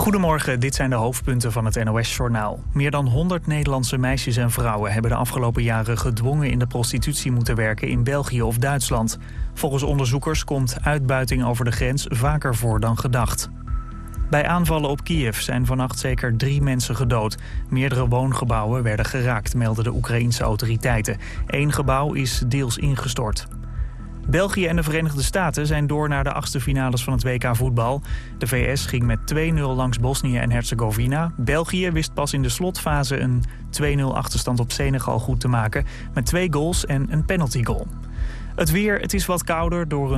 Goedemorgen, dit zijn de hoofdpunten van het NOS-journaal. Meer dan 100 Nederlandse meisjes en vrouwen hebben de afgelopen jaren gedwongen in de prostitutie moeten werken in België of Duitsland. Volgens onderzoekers komt uitbuiting over de grens vaker voor dan gedacht. Bij aanvallen op Kiev zijn vannacht zeker 3 mensen gedood. Meerdere woongebouwen werden geraakt, melden de Oekraïense autoriteiten. 1 gebouw is deels ingestort. België en de Verenigde Staten zijn door naar de achtste finales van het WK voetbal. De VS ging met 2-0 langs Bosnië en Herzegovina. België wist pas in de slotfase een 2-0 achterstand op Senegal goed te maken met 2 goals en een penaltygoal. Het weer, het is wat kouder door een